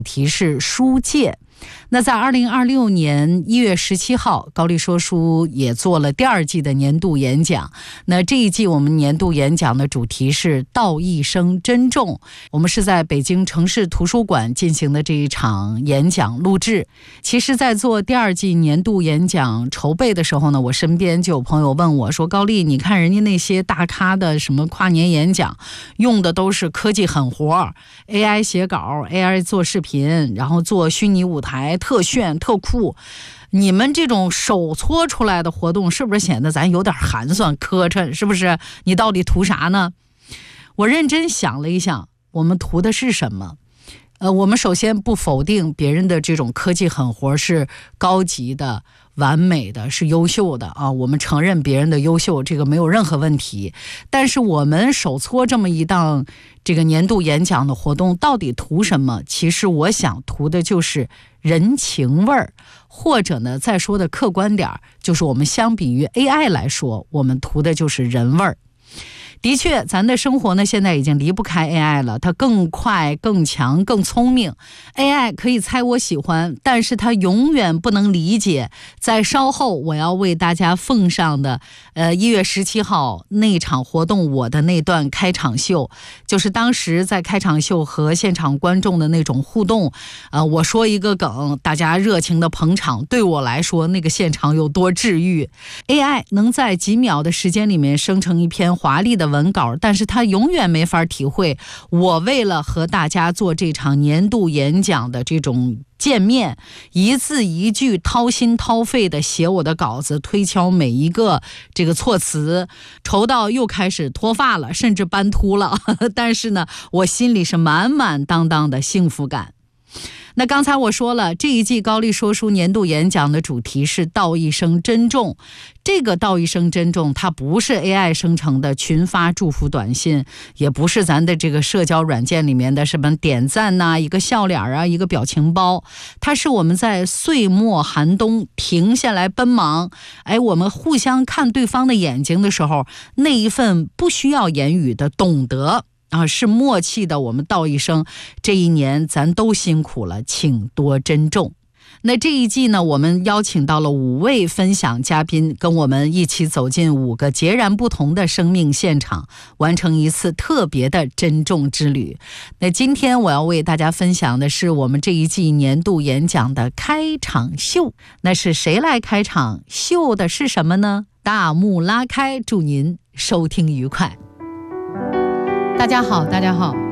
题是书界。那在2026年1月17号，高丽说书也做了第2季的年度演讲。那这一季我们年度演讲的主题是道一生珍重。我们是在北京城市图书馆进行的这一场演讲录制。其实在做第2季年度演讲筹备的时候呢，我身边就有朋友问我说，高丽，你看人家那些大咖的什么跨年演讲用的都是科技狠活， AI 写稿， AI 做视频，然后做虚拟舞台，特炫特酷，你们这种手搓出来的活动是不是显得咱有点寒酸磕碜？是不是？你到底图啥呢？我认真想了一想，我们图的是什么？我们首先不否定别人的这种科技狠活是高级的、完美的，是优秀的啊，我们承认别人的优秀，这个没有任何问题。但是我们手搓这么一档这个年度演讲的活动，到底图什么？其实我想图的就是人情味儿，或者呢，再说的客观点，就是我们相比于 AI 来说，我们图的就是人味儿。的确，咱的生活呢，现在已经离不开 AI 了，它更快、更强、更聪明。AI 可以猜我喜欢，但是它永远不能理解。在稍后我要为大家奉上的1月17号那场活动我的那段开场秀，就是当时在开场秀和现场观众的那种互动。我说一个梗，大家热情的捧场，对我来说那个现场有多治愈。AI 能在几秒的时间里面生成一篇华丽的文稿，但是他永远没法体会我为了和大家做这场年度演讲的这种见面，一字一句掏心掏肺的写我的稿子，推敲每一个这个措辞，愁到又开始脱发了，甚至斑秃了但是呢，我心里是满满当当的幸福感。那刚才我说了，这一季高丽说书年度演讲的主题是道一生珍重。这个道一生珍重，它不是 AI 生成的群发祝福短信，也不是咱的这个社交软件里面的什么点赞呐、一个笑脸啊、一个表情包，它是我们在岁末寒冬停下来奔忙，我们互相看对方的眼睛的时候，那一份不需要言语的懂得是默契的，我们道一声，这一年咱都辛苦了，请多珍重。那这一季呢，我们邀请到了5位分享嘉宾，跟我们一起走进5个截然不同的生命现场，完成一次特别的珍重之旅。那今天我要为大家分享的是我们这一季年度演讲的开场秀。那是谁来开场？秀的是什么呢？大幕拉开，祝您收听愉快。大家好，大家好。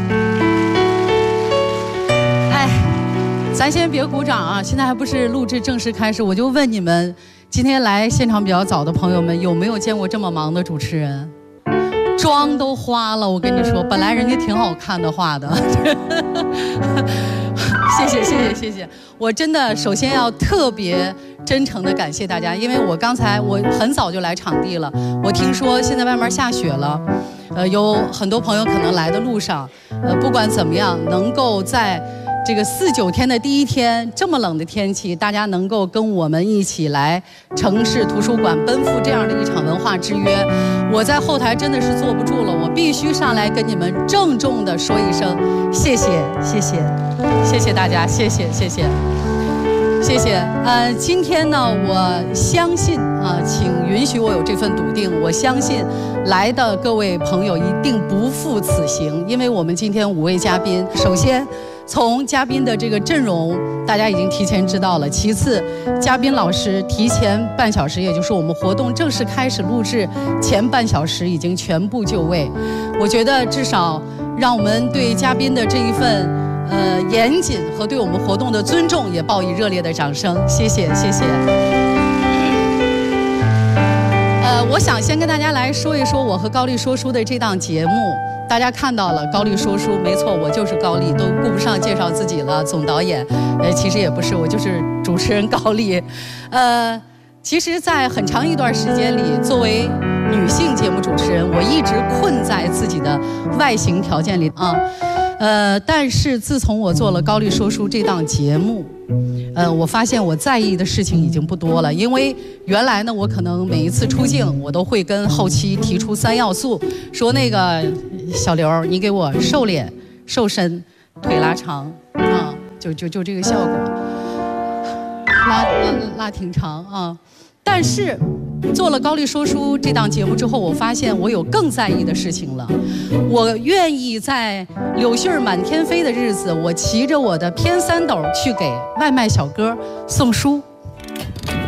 咱先别鼓掌啊，现在还不是录制正式开始，我就问你们，今天来现场比较早的朋友们，有没有见过这么忙的主持人？妆都花了，我跟你说，本来人家挺好看的画的。谢谢，我真的首先要特别真诚的感谢大家，因为我很早就来场地了，我听说现在外面下雪了，有很多朋友可能来的路上，不管怎么样，能够在这个4、9天的第一天，这么冷的天气，大家能够跟我们一起来城市图书馆奔赴这样的一场文化之约，我在后台真的是坐不住了，我必须上来跟你们郑重的说一声谢谢大家，谢谢。今天呢，我相信请允许我有这份笃定，我相信来的各位朋友一定不负此行，因为我们今天5位嘉宾，首先从嘉宾的这个阵容，大家已经提前知道了。其次，嘉宾老师提前半小时，也就是我们活动正式开始录制前半小时已经全部就位。我觉得至少让我们对嘉宾的这一份严谨和对我们活动的尊重也报以热烈的掌声。谢谢。我想先跟大家来说一说我和高丽说书的这档节目。大家看到了高丽说书，没错，我就是高丽，都顾不上介绍自己了。总导演，其实也不是，我就是主持人高丽。其实，在很长一段时间里，作为女性节目主持人，我一直困在自己的外形条件里啊。但是自从我做了高丽说书这档节目，我发现我在意的事情已经不多了。因为原来呢，我可能每一次出镜，我都会跟后期提出3要素，说那个小刘，你给我瘦脸、瘦身、腿拉长啊。 就这个效果，拉挺长啊。但是做了高丽说书这档节目之后，我发现我有更在意的事情了。我愿意在柳絮满天飞的日子，我骑着我的偏三斗去给外卖小哥送书。